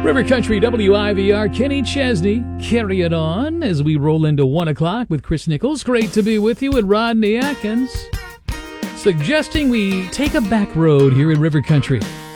River Country WIVR, Kenny Chesney, carry it on as we roll into 1 o'clock with Chris Nichols. Great to be with you, and Rodney Atkins, suggesting we take a back road here in River Country.